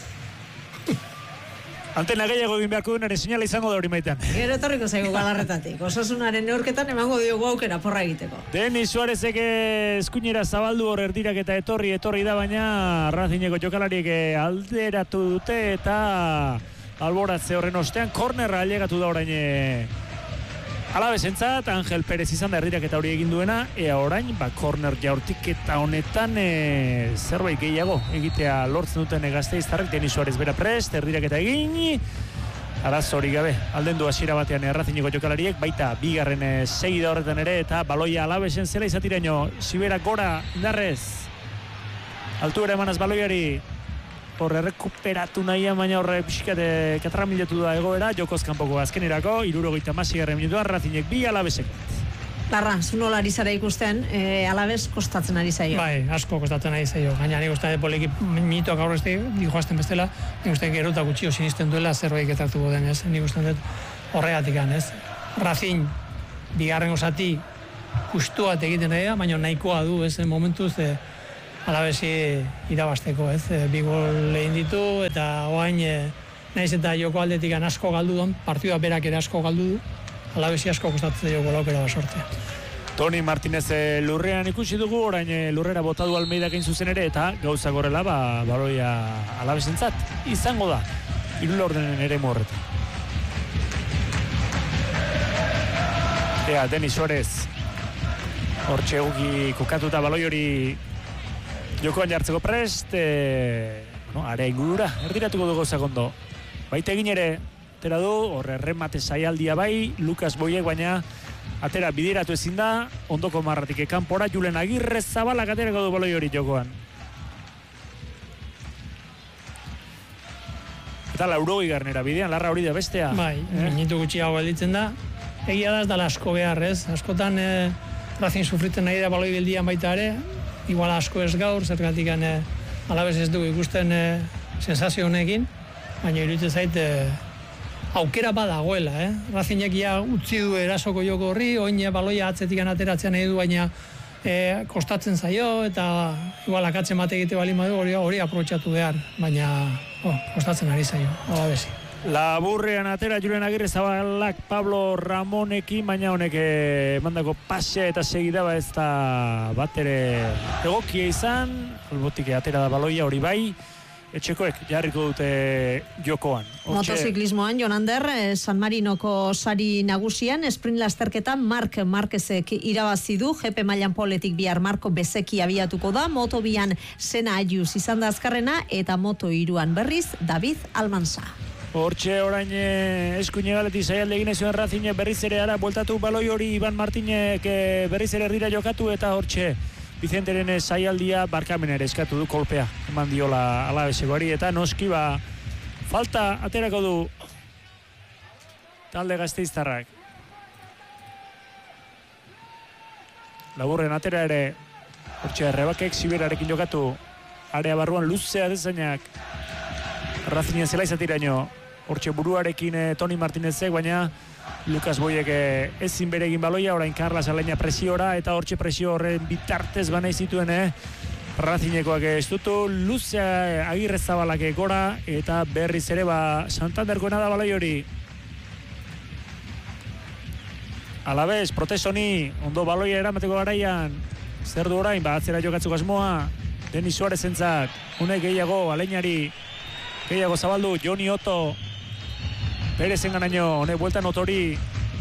Antena gehiago egin beharko duen ere sinala izango da hori maitan. Gero etorriko zaigu galarretatik. Osasunaren neurketan emango diogu aukera porra egiteko. Denis Suarezek eskuinera zabaldu hor erdirak eta etorri da, baina Racingeko jokalariek alderatu dute eta alboratze horren ostean kornerra ailegatu da orain Alabesentzat, Angel Perez izan da erdirak eta hori egin duena, orain, korner jaurtik eta honetan zerbait gehiago egitea lortzen duten Gasteiztarrek. Denis Suarez bera prest, erdirak eta egin, arazori gabe, aldendu hasiera batean Racingeko jokalariek, baita bigarren segida horretan ere, eta baloia Alabesen zela izatiraino, Sibera gora indarrez, altuera emanaz baloiari, horre rekuperatu nahian, baina horre pixkate katramilatu da egoera, jokoz kanpoko azkenerako, 76. minutua, Racingek 2, Alabesek. Larra, zu nola ari zara ikusten, Alabes kostatzen ari zaio. Bai, asko kostatzen ari zaio. Gaina nik uste poliki minutuak aurrezti, dijoazten bestela, nik uste gero eta gutxio sinisten duela zerbait getartuko den, ez? Nik uste dut horregatik ez? Racing, bigarren osati, justuat egiten da, baina nahikoa du, ez? Momentuz, Alabesi irabasteko, ez? 2 gol egin ditu, eta oain, nahiz eta joko aldetik asko galdu don, partidua berak ere asko galdu du, Alabesi asko kostatzen joko laukera basortea. Toni Martinez lurrean ikusi dugu, orain lurrera bota du Almeidak egin zuzen ere, eta gauza gorrela, baloia Alabesentzat izango da, 3 laurdenen ere morretan. Denis Suarez, hortxe eguki kokatuta baloi hori jokoan jartzeko prest, are ingurura, erdiratuko dugu zakondo. Baita egin ere, atera du, horre remate saialdia bai, Lukas Boiek, baina atera bideratu ezin da, ondoko marratik kanpora, Julen Agirre Zabalak aterako du baloi hori jokoan. Eta 80. bidean, Larra hori da bestea. Bai, minutu gutxiago gelditzen da, egia da ez dala asko behar, ez? Askotan Racing sufriten nahi da baloi bildian baita ere, igual asko ez gaur, zergatik Alabes ez dugu ikusten sensazio honekin, baina iruditzen zait aukera badagoela, Racingek ja utzi du erasoko joko horri, oin baloia atzetik ateratzen nahi du, baina kostatzen zaio, eta igual akatzen bate egite bali madu hori aprobetxatu behar, baina kostatzen ari zaio, Alabesi. Laburrean atera Julen Agirre Zabalak Pablo Ramonekin, baina honek mandako pasea eta segida ez da bat ere egokia izan, albotik atera da baloia hori bai, etxekoek jarriko dute jokoan. Motoziklismoan, Jonander, San Marinoko sari nagusian, sprint lasterketan Mark Marquezek irabazi du, GP mailan poletik bihar Marko Bezeki abiatuko da, Moto 2an Sena Ayuz izan da azkarrena, eta Moto 3an berriz David Almanza. Hortxe orain eskuine galetik zaialde egin zuen Racing berriz ere ara bueltatu baloi hori Iban Martinek berriz ere erdira jokatu, eta hortxe Vicenteren zaialdia barkamen ere eskatu du, kolpea eman diola Alabesekoari, eta noski falta aterako du talde gasteiztarrak. Laburren atera ere hortxe Rebakek Siberarekin jokatu, area barruan luzea dezainak Racingen zela izatiraino, hortxe buruarekin Toni Martinezek, baina Lukas Boiek ezin bere egin baloia, orain Carlas Aleña presiora, eta hortxe presio horren bitartez banai zituen Racingekoak ez dutu, luzea Agirre Zabalak gora, eta berriz ere Santanderkoena da baloi hori. Alabez, protesoni, ondo baloia eramateko garaian, zer du orain, atzera jokatzeko asmoa, Denis Suarez entzat, unek gehiago, Aleñari, gehiago zabaldu, Joni Otto, Perezen ganaino, honek bueltan Otori,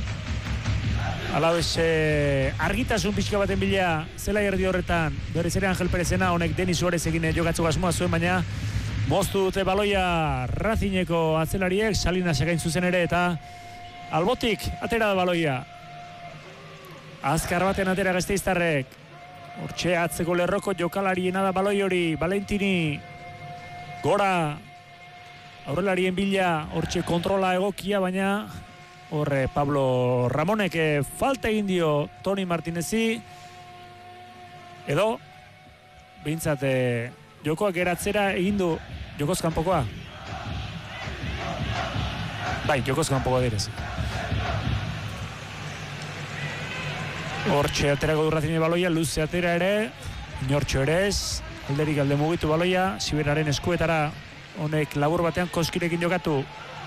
Alabez argitasun pixka baten bila, zela erdi horretan, berriz ere Angel Perezena, honek Denis Suarez egin jokatzeko asmoa zuen, baina moztu dute baloia Racingeko atzelariek, Salinas egin zuzen ere, eta albotik atera da baloia. Azkar baten atera gasteiztarrek, hortxe atzeko lerroko jokalariena da baloi hori, Valentini, gora, aurrelarien bila hortxe kontrola egokia, baina horre Pablo Ramonek falta egin dio Toni Martinezi, edo behintzat jokoak geratzera egin du jokoz kanpokoa. Bai, jokoz kanpokoa direz. Hortxe aterako du Racing baloia, luze atera ere, inortxo ere ez, alderik alde mugitu baloia, Siberaren eskuetara honek labur batean Koskirekin jokatu.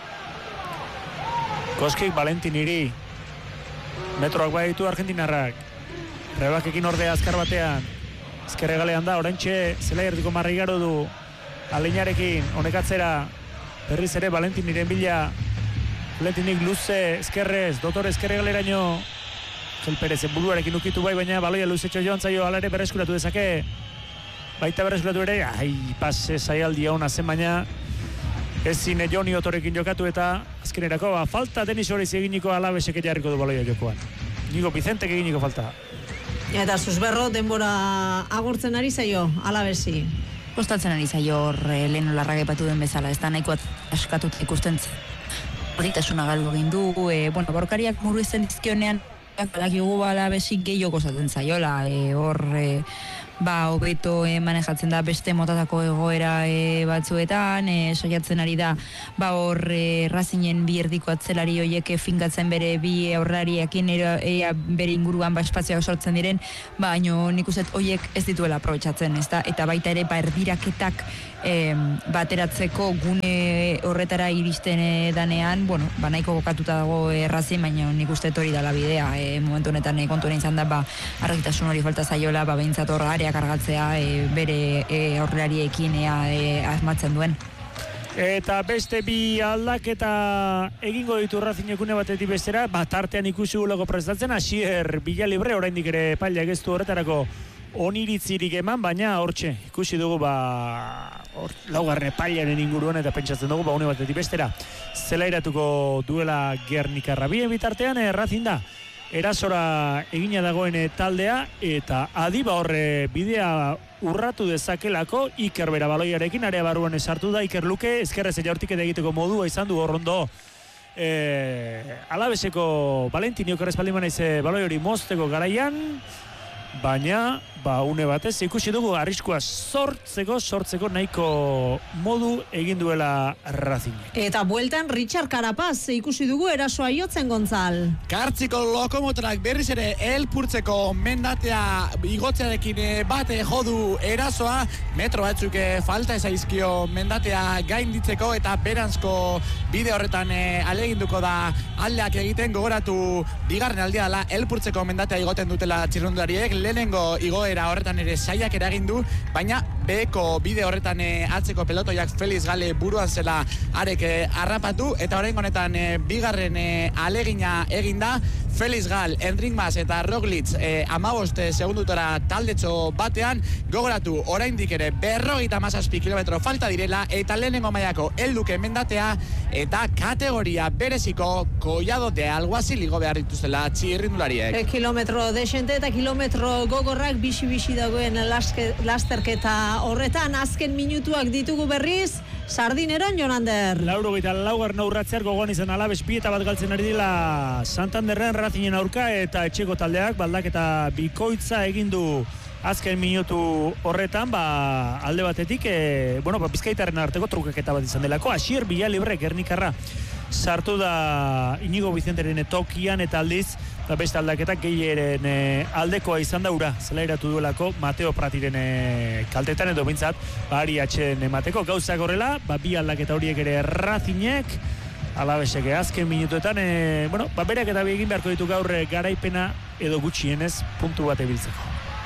Koskik Valentin Iri, metroak baditu Argentinarrak, Rebakekin ordea azkar batean, ezkerre galean da, oraintxe zela erdiko marrigaro du Aleinarekin, honek atzera, berriz ere Valentin Iren bila, Valentinik luze, ezkerrez, dotore ezkerre galeraino, Gel Perez buruarekin ukitu bai, baina baloia luzetxo joan zaio, ala ere berreskuratu dezake, baita berreskuratu ere, pase zaialdia hona zen, baina ezin Joni Otorekin jokatu eta azkenerako, falta Denis Horiz eginiko Alabesek jarriko du baloia jokoan. Nigo Vicentek eginiko falta. Eta Susberro denbora agurtzen ari zaio Alabesi. Kostatzen ari zaio hor lehen larrage batu den bezala, ez da nahiko askatut ikusten horitasuna galdu egin du, borkariak muru izan dizkionean, badakigu Alabesik gehiago kostatzen zaiola, hor hobeto manejatzen da beste motatako egoera batzuetan, saiatzen ari da hor Racingen bi erdiko atzelari hoiek finkatzen bere bi aurrariekin bere inguruan espazioak sortzen diren, baino nik uste hoiek ez dituela aprobetxatzen, ezta? Eta baita ere erdiraketak bateratzeko gune horretara iristen danean, nahiko kokatuta dago Racing, baina nik uste hori dala bidea, momentu honetan kontuena izan da argitasun hori falta zaiola, behintzat hor area kargatzea bere aurrerariekin asmatzen duen. Eta beste bi aldaketa egingo ditu Racingek une batetik bestera, tartean ikusi gulako prestatzen, Asier Villalibre, oraindik ere paila geztu horretarako oniritzirik eman, baina hortxe ikusi dugu laugarren pailaren inguruan eta pentsatzen dugu une batetik bestera zelairatuko duela Gernikarra. Bien bitartean Racing da erasora egina dagoen taldea eta adiba horre bidea urratu dezakelako Iker bera baloiarekin area barruan esartu da Iker Luke ezkerrez jaurtik egiteko modua izan du horrondo Alabeseko Valentini okerrez paldimana ize baloi hori mozteko garaian, baina une batez ikusi dugu arriskua sortzeko nahiko modu egin duela Racing. Eta bueltan Richard Carapaz ikusi dugu erasoa jotzen Gontzal. Kartziko lokomotorak berriz ere elpurtzeko mendatea igotzearekin bate jodu erasoa, metro batzuk falta ezaizkio mendatea gainditzeko eta beranzko bide horretan aleginduko da aldeak egiten, gogoratu bigarren aldea dela elpurtzeko mendatea igoten dutela txirrundulariek, lehenengo igoera horretan ere saiak eragindu, baina beheko bide horretan atzeko pelotoiak Felix Gale buruan zela arek harrapatu, eta oraingo honetan bigarren alegina eginda, Felix Gal, Enric Mas eta Roglic 15 segundutora taldetxo batean, gogoratu oraindik ere 57 kilometro falta direla eta lehenengo mailako helduke mendatea eta kategoria bereziko Collado de Alguazil igo behar dituzela txirrindulariek. Kilometro desente eta kilometro gogorrak bisi dagoen lasterketa horretan azken minutuak ditugu berriz Sardineron, Jonander. 84 urratzear gogoan izan Alabes bi eta bat galtzen ari dela Santanderren Racingen aurka eta etxeko taldeak baldaketa bikoitza egin du azken minutu horretan, alde batetik, Bizkaitarren arteko trukaketa bat izan delako, Asier Villalibre Gernikarra sartu da Inigo Vicenteren tokian eta aldiz, beste aldaketak gehieren aldekoa izan daura, zelairatu duelako Mateo Pratiren kaltetan edo bintzat, ari atxen emateko gauzak horrela, bi aldaketa horiek ere Racingek, Alabesek azken minutuetan, berak eta bi egin beharko ditu gaur garaipena edo gutxienez puntu bat ebiltzeko.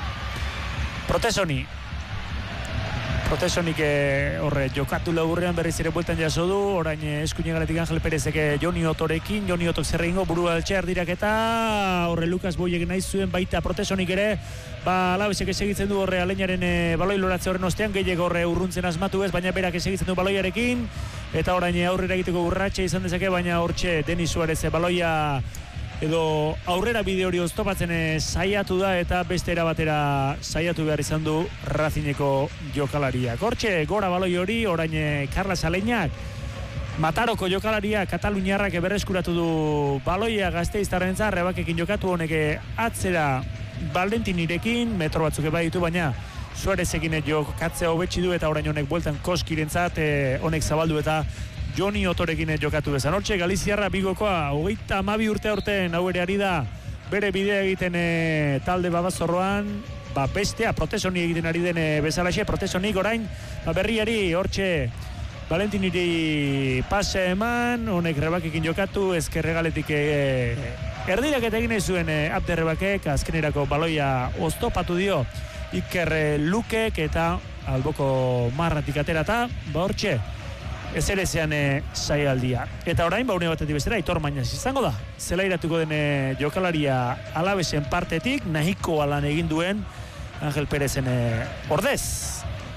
Protesonik horre jokatu laburrean berriz ere bueltan jaso du, orain eskuinegaletik Angel Perezek Joni Otorekin, Joni Otok zerreingo burua altxear diraketa, horre Lukas Boiek nahi zuen baita Protesonik ere, Alabesek esegitzen du horre Aleinaren baloi loratze horren ostean, gehiago horre urruntzen asmatu ez, baina berak esegitzen du baloiarekin, eta orain aurrera egiteko urratxe izan dezake, baina hortxe Denis Suarez baloia edo aurrera bide hori oztopatzen saiatu da eta beste era batera saiatu behar izan du Racingeko jokalariak. Hortxe gora baloi hori, orain Carlos Aleinak Mataroko jokalaria Kataluniarrak berreskuratu du baloia Gasteiztarrentzat, Rebakekin jokatu honek atzera Valentinirekin, metro batzuk bai ditu, baina Suarezekin jokatzea hobetsi du eta orain honek bueltan Koskirentzat honek zabaldu eta Joni Otorekin jokatu bezan. Hortxe Galiziarra Bigokoa 32 urte aurten hau ere ari da bere bidea egiten talde Babazorroan, bestea Protesoni egiten ari den bezalaxe, Protesonik orain berriari hortxe Valentiniri pase eman, honek Rebakekin jokatu, ezkerregaletik erdirak eta egin zuen Abde Rebakek, azkenerako baloia oztopatu dio Iker Lukek eta alboko marratik aterata, hortxe ezerezean saialdia. Eta orain, une batetik bestera, Aitor Mañas izango da. Zelairatuko den jokalaria Alavesen partetik, nahiko alan egin duen Angel Perezen ordez.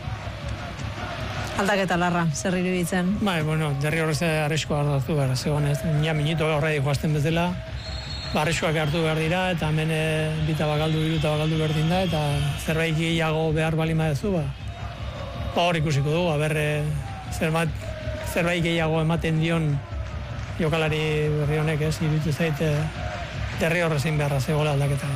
Aldaketa Larra, zer iruditzen? Derri horrez arreskoa hartu behar, zegoen ez, minuto horredik joazten bezala, arreskoak hartu behar dira, eta hemen bita bakaldu berdin da, eta zerbait gehiago behar balima dezu, hor ikusiko dugu, zerbait gehiago ematen dion jokalari berri honek ez, iruditu zait, derri horrezin beharra zegoela aldaketa.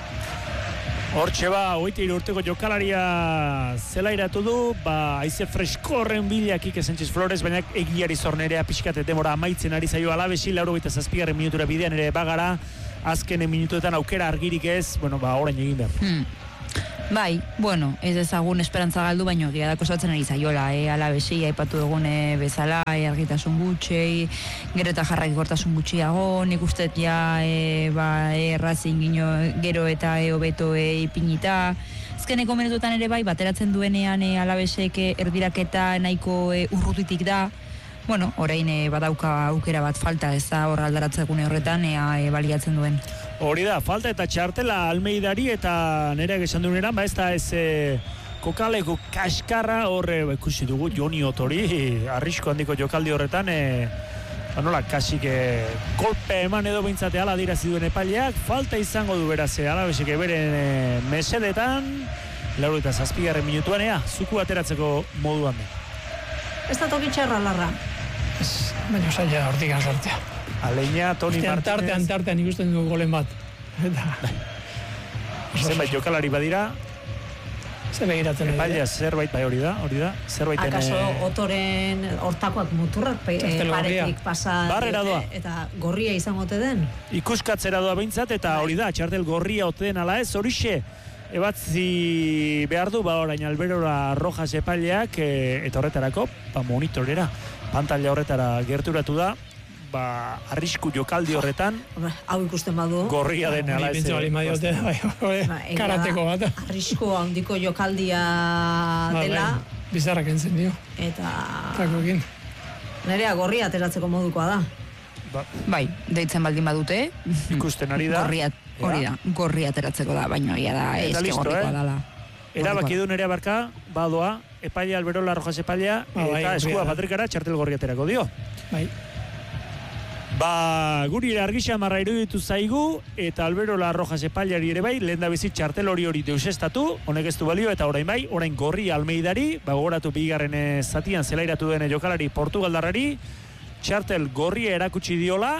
Hortxe 23 urteko jokalaria zelairatu du, haize freskorren bilak Ike Sánchez Flores, baina egiari zornerea pixkate demora amaitzen ari zaio Alavesi, 87 minutura bidean ere bagara, azkenen minutuetan aukera argirik ez, orain egin behar. Bai, ez ezagun esperantza galdu, baina gira dako zatzen ari zaiola, Alavesi, aipatu dugune bezala, argitasun gutxei, gero eta jarrak gortasun gutxiago, nik ustet ja, errazin gino, gero eta hobeto ipinita, azkeneko minututan ere bai, bateratzen duenean Alavesek erdiraketa nahiko urrutitik da, orain badauka aukera bat falta, ez da hor aldaratzekune horretan, baliatzen duen. Hori da, falta eta txartela Almeidari eta nereak esan dueneran, ez da kokaleko kaskarra horre ikusi dugu Joni Otori, arrisko handiko jokaldi horretan, kasik kolpe eman edo behintzate ala dirazi duen epaileak, falta izango du beraz Alavesek beren mesedetan, 87 minutuan, zuku ateratzeko moduan den. Ez da toki txarra Larra? Baina saia hortikan sartzea. Aleina, Toni Martínez. Tartean ikusten dugu golen bat. Zenbait jokalari badira. Zer begiratzen edo. Epailea zerbait hori da. Zerbaiten... Akaso Otoren hortakoak muturrak paretik pasa... Barrera doa. Eta gorria izango ote den? Ikuskatzera doa behintzat, eta hori da, txartel gorria ote den ala ez, horixe. Ebatzi behar du, orain Alberora Rojas epaileak, eta horretarako, monitorera, pantalla horretara gerturatu da, arrisku jokaldi horretan, hau ikusten badu, gorria den ala ez. Karateko bat. Arrisku handiko jokaldia dela. Bizarrak entzen dio. Eta... Takoekin. Nerea gorria ateratzeko modukoa da. Bai, deitzen baldin badute. Ikusten ari da. Gorria ateratzeko da, baina ia da eske gorrikoa dala. Erabaki du Nerea Barka, badoa, epailea Alberola Rojas epailea, eta eskua Patrikara txartel gorria aterako dio. Bai. Guri argixia marra iruditu zaigu, eta Alberola Rojas epailari ere bai, lehen da bizit txartel hori deusestatu, honek ez du balio, eta orain gorri Almeidari, gogoratu bigarren zatian zelairatu den jokalari Portugaldarrari, txartel gorria erakutsi diola,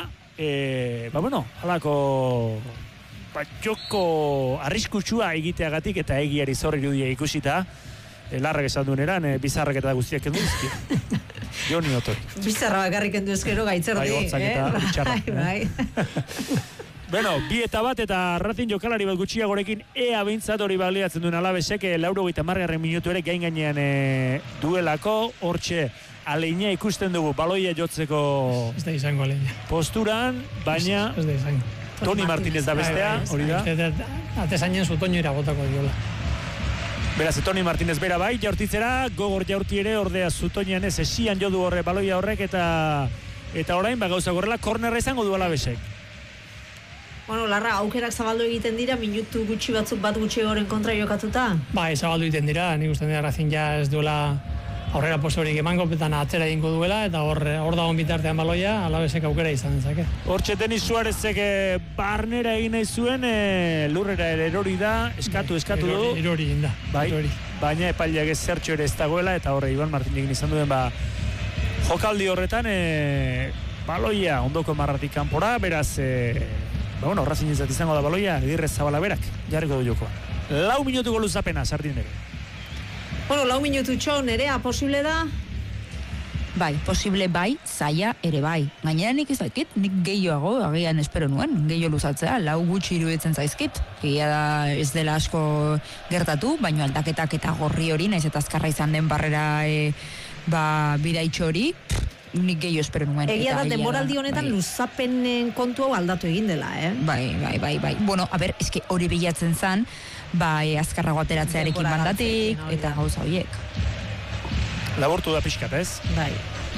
halako joko arriskutsua egiteagatik eta egiari zorri irudia ikusita, Larrak esan duen eran, bizarrak eta guztiak kendu izki. Joni Otori. Bizarra bakarrik kendu ezkero gaitzerdi. Bai, hotzak eta bitxarrak. Bueno, 2-1 eta Racing jokalari bat gutxiagorekin behintzat hori baliatzen duen Alavesek 90. minutu ere gainean duelako, hortxe Aleina ikusten dugu baloia jotzeko ez da izango Aleina posturan, baina ez da izango. Toni Martínez da bestea, hori da. Atezainen Zutoño iragotako diola. Beraz, Toni Martínez bera bai, jaurtitzera, gogor jaurti ere, ordea Zutoñean ez esian jodu horre baloia horrek, eta orain, gauza gorrela, kornerra izango du Alavesek. Larra, aukerak zabaldu egiten dira, minutu gutxi batzuk bat gutxi horren kontra jokatuta? Zabaldu egiten dira, nik ustean dira Racing ja ez duela aurrera postorik emango, petan atzera egingo duela, eta hor dagoen bitartean baloia, Alavesek aukera izan dezake. Hortxe Denis Suarezek barnera egin nahi zuen, lurrera erori da, eskatu du. Erori egin da. Baina epaileak ez zertxo ere ez dagoela, eta horre Iban Martin egin izan duen, Jokaldi horretan, baloia ondoko marratik kanpora, beraz, Racing ez izango da baloia, Agirre Zabala berak, jarriko du jokoa. 4 minutuko luzapena, Sardin ere. 4 minututxo, nerea, posible da? Bai, posible bai, zaila ere bai. Gainera nik ez dakit, nik gehiago, agian espero nuen, gehiago luzatzea, 4 gutxi iruditzen zaizkit. Egia da ez dela asko gertatu, baino aldaketak eta gorri hori, naiz eta azkarra izan den barrera bidaitxo hori, nik gehiago espero nuen. Egia da, denboraldi honetan luzapenen kontu hau aldatu egin dela, Bai. Bueno, a ber, eske hori bilatzen zan, azkarrago ateratzearekin bandatik, eta gauza horiek. Labortu da pixkat, ez? Bai.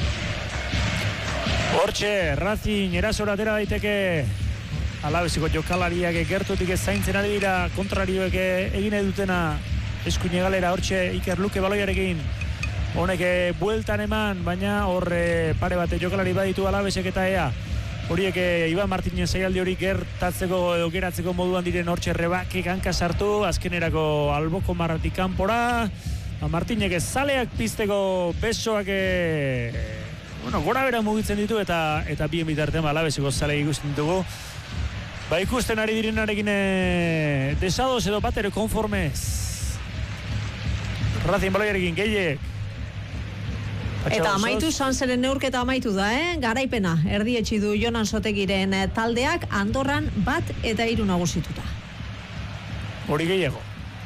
Hortxe, Racing erasora atera daiteke Alabeseko jokalariak gertutik ez zaintzen ari dira, kontrarioek egin edutena eskuine galera. Hortxe, Iker Luke baloiarekin honek bueltan eman, baina hor pare bate jokalari baditu Alabesek eta ea horiek Iban Martínez zaialdi hori gertatzeko edo geratzeko moduan diren. Hortxe Rebakek hanka sartu, azkenerako alboko marratik kanpora. Martinek zaleak pizteko besoak gora bera mugitzen ditu eta bien bitartean Alabeseko zaleak ikusten ditugu. Ikusten ari direnarekin desados edo bat ere konformez. Racing baloiarekin gehiek. Eta amaitu Sanzeren neurketa amaitu da, garaipena. Erdietsi du Jonan Sotegiren taldeak Andorran 1-3 nagusituta. Hori gehiago.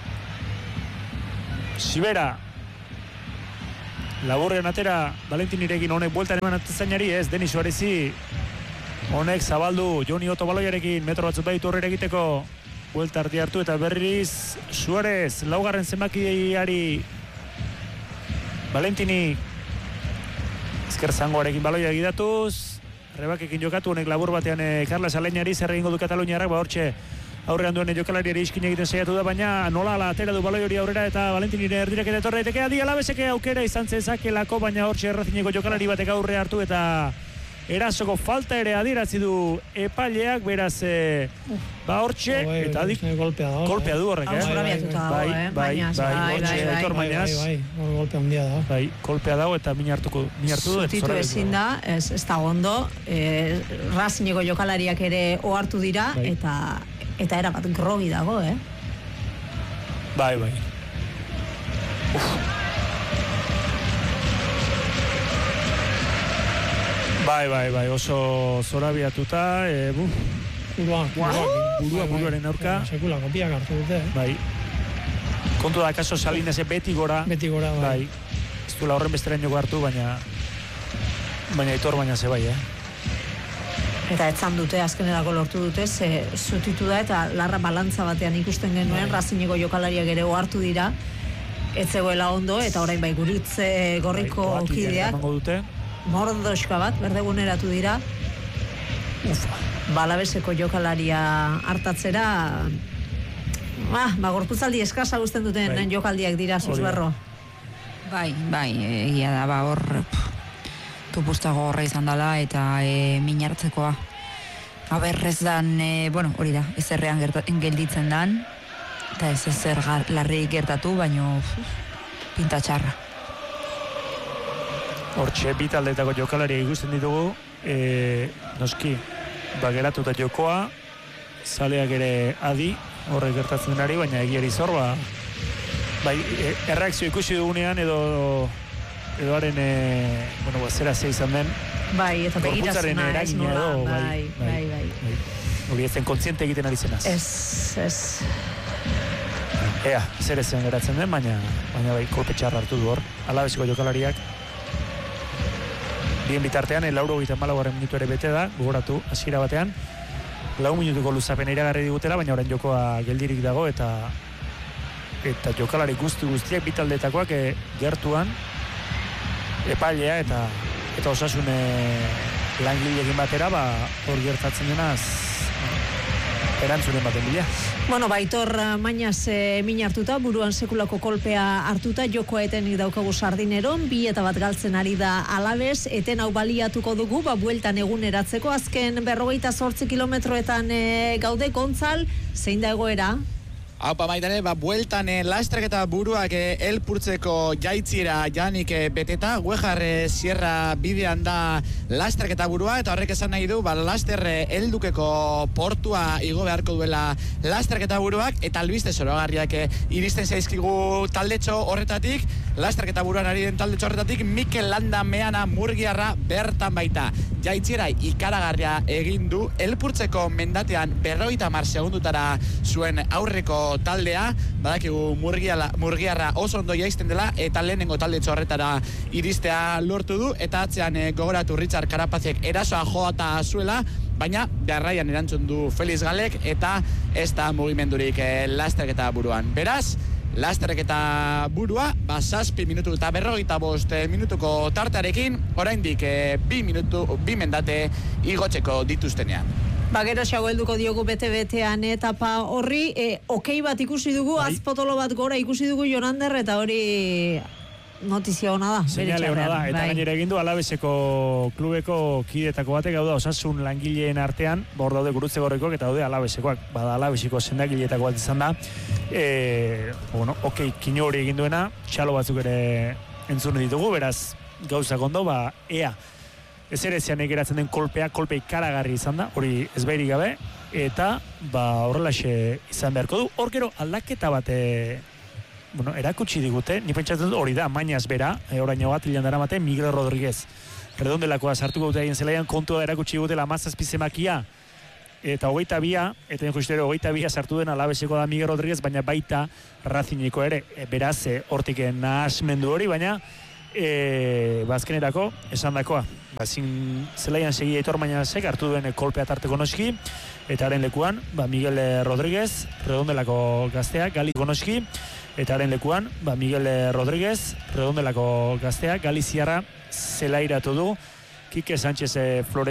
Sibera laburrean atera Valentinirekin, honek bueltan eman atezainari, ez Denis Suarezi honek zabaldu Joni Otto baloiarekin, metro batzuk baditu horrera egiteko, buelta arti hartu eta berriz Suarez laugarren zenbakiari Valentini ezker zangoarekin baloia egidatuz, Rebakekin jokatu, honek labur batean Carles Aleñari zer egingo du Kataluniarrak, aurtxe aurrean duen jokalariari iskin egiten saiatu da, baina nola atera du baloi hori aurrera eta Valentinire erdirak eta etorra daiteke. Adi Alabeseke aukera izan zezakelako, baina hortxe Racineko jokalari batek aurre hartu eta erasoko falta ere adierazi du epaileak, beraz hortxe eta adi kolpea du horrek, bai, Aitor Mañas, golpe handia da. Bai, kolpea dago eta min hartu du. Zutitu ezin da, ez da ondo, Racineko jokalariak ere ohartu dira, eta erabat grogi dago, Bai. Bai, oso zorabiatuta, buruaren aurka. Sekula kopiak hartu dute, Bai. Kontu da, kaso Salines beti gora. Bai. Ez duela horren besterainoko hartu, baina Aitor baina ze bai, Eta etzan dute, azkenerako lortu dute, zutitu da eta larra balantza batean ikusten genuen, Racineko jokalariak ere ohartu dira, ez zegoela ondo, eta orain gurutze gorriko kideak, mordoska bat, berdeguneratu dira, Alabeseko jokalaria hartatzera, gorpuzaldi eskasa guzten duten jokaldiak dira, Susberro. Bai, egia da, hor tupustago horra izan dela eta min hartzekoa. Ez dan, hori da, ez errean gelditzen dan, eta ez zer larri gertatu, baino pinta txarra. Hortxe, bi taldetako jokalaria ikusten ditugu, noski, geratuta jokoa, zaleak ere adi, horrek gertatzen ari, baina egiari zor, erreakzio ikusi dugunean edo haren, zera ze izan den. Bai, eta begirazuna ez nola, bai. Hori ezen kontziente egiten ari zenaz. Ez. Ea, zer ezen geratzen den, baina bai, kolpe txarra hartu du hor. Alabeseko jokalariak. Bien bitartean, 84. minutu ere bete da, gogoratu, hasiera batean. 4 minutuko luzapena iragarri digutela, baina orain jokoa geldirik dago, eta jokalari guztiak bitaldetakoak gertuan, epailea eta osasun langileekin batera, hor gertatzen denaz erantzunen baten bila. Aitor Mañas min hartuta, buruan sekulako kolpea hartuta, jokoa etenik daukagu Sardineron, 2-1 galtzen ari da Alabes, eten hau baliatuko dugu, bueltan eguneratzeko, azken 48 kilometroetan gaude. Gontzal, zein da egoera? Haupa maitane, bueltan lastraketa buruak elpurtzeko jaitzira janik beteta, Guejar Sierra bidean da lastraketa burua, eta horrek esan nahi du, laster heldukeko portua igo beharko duela lastraketa buruak, eta albiste zoragarriak iristen zaizkigu taldetxo horretatik, lastraketa buruan ari den taldetxo horretatik, Mikel Landa Meana Murgiarra bertan baita. Jaitzira ikaragarria egin du, elpurtzeko mendatean 50 segundutara zuen aurreko taldea, badakigu Murgiarra oso ondo jaisten dela, eta lehenengo taldetxo horretara iristea lortu du, eta atzean gogoratu Richard Carapazek erasoa joata zuela, baina jarraian erantzun du Felix Galek, eta ez da mugimendurik lasterketa buruan. Beraz, lasterketa burua, 7 minutu eta 45 minutuko tartarekin, oraindik 2 mendate igotzeko dituztenean. Gero xago helduko diogu bete-betean etapa horri, okei bat ikusi dugu, azpotolo bat gora ikusi dugu Jonander, eta hori notizia hona da. Seinale hona da, eta gainera egin du Alabeseko klubeko kidetako batek, hau da, Osasun langileen artean, hor daude Gurutze Gorrikoak eta daude Alabesekoak, bada Alabeseko sendagileetako bat izan da, okei, kino hori egin duena, txalo batzuk ere entzun ditugu, beraz, gauzak ondo, ea, ez ere zean egeratzen den kolpe ikaragarri izan da, hori ezbairik gabe, eta horrelaxe izan beharko du. Hor gero aldaketa bat erakutsi digute, ni pentsatzen dut hori da, mainaz bera, oraino bat hilan dara mate, Miguel Rodríguez. Redondelakoa sartuko dute egin zelaian, kontua erakutsi digute 17 zemakia, eta 22, eta injustero 22 sartu den Alabeseko da Miguel Rodríguez, baina baita Racingeko ere, beraz, hortik nahasmendu hori, baina bazkenerako esan dakoa. Zelaian segi Aitor Mañasek hartu duen kolpea tarteko noski, eta haren lekuan, Miguel Rodríguez, Redondelako gazteak, Gali Gonoski, eta haren lekuan, Miguel Rodríguez, Redondelako gazteak, Gali Ziarra zelairatu du, Kike Sánchez Flores